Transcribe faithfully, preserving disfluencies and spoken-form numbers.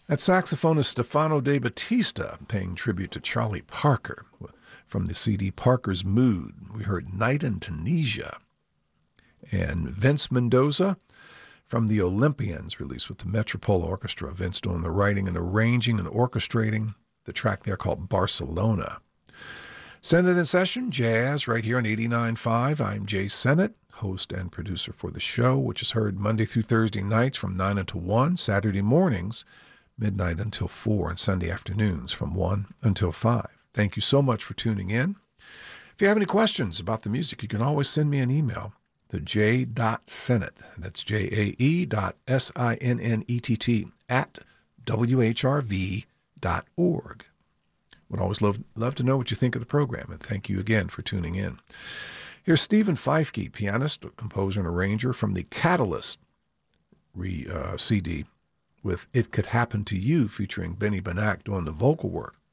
That saxophonist Stefano De Battista paying tribute to Charlie Parker from the C D Parker's Mood. We heard Night in Tunisia. And Vince Mendoza from the Olympians, released with the Metropole Orchestra. Vince doing the writing and arranging and orchestrating the track there called Barcelona. Sennett in Session, Jazz, right here on eighty-nine point five. I'm Jay Sennett, host and producer for the show, which is heard Monday through Thursday nights from nine until one, Saturday mornings, midnight until four, and Sunday afternoons from one until five. Thank you so much for tuning in. If you have any questions about the music, you can always send me an email to j.sennett, that's J-A-E dot S-I-N-N-E-T-T, at W H R V dot org. Would always love, love to know what you think of the program, and thank you again for tuning in. Here's Stephen Feifke, pianist, composer, and arranger from the Catalyst re, uh, C D with It Could Happen to You, featuring Benny Benack doing the vocal work.